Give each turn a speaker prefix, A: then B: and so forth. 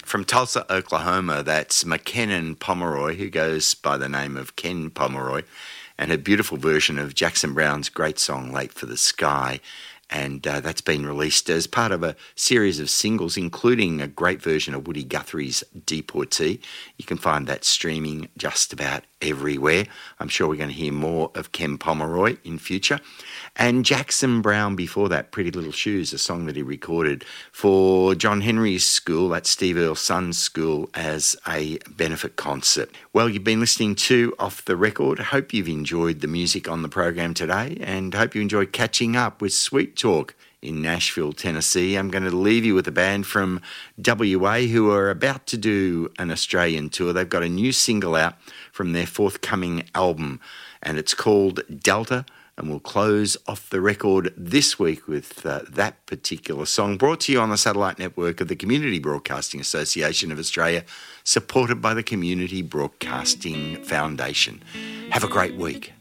A: From Tulsa, Oklahoma, that's McKinnon Pomeroy, who goes by the name of Ken Pomeroy, and a beautiful version of Jackson Browne's great song, Late for the Sky. And that's been released as part of a series of singles, including a great version of Woody Guthrie's Deportee. You can find that streaming just about everywhere. I'm sure we're going to hear more of Ken Pomeroy in future. And Jackson Browne before that, Pretty Little Shoes, a song that he recorded for John Henry's school, that's Steve Earle's son's school, as a benefit concert. Well, you've been listening to Off the Record. Hope you've enjoyed the music on the program today, and hope you enjoyed catching up with Sweet Talk in Nashville, Tennessee. I'm going to leave you with a band from WA who are about to do an Australian tour. They've got a new single out from their forthcoming album, and it's called Delta. And we'll close off the record this week with that particular song, brought to you on the satellite network of the Community Broadcasting Association of Australia, supported by the Community Broadcasting Foundation. Have a great week.